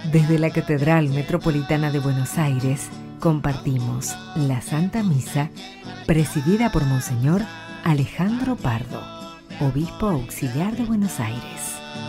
Desde la Catedral Metropolitana de Buenos Aires compartimos la Santa Misa presidida por Monseñor Alejandro Pardo, Obispo Auxiliar de Buenos Aires.